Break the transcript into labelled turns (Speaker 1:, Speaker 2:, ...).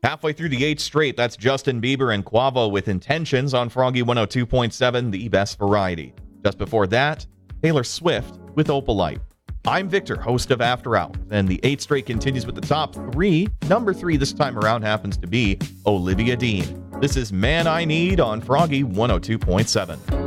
Speaker 1: Halfway through the 8th straight, that's Justin Bieber and Quavo with Intentions on Froggy 102.7, the best variety. Just before that, Taylor Swift with Opalite. I'm Victor, host of After Hours, and the 8th straight continues with the top 3. Number 3 this time around happens to be Olivia Dean. This is Man I Need on Froggy 102.7.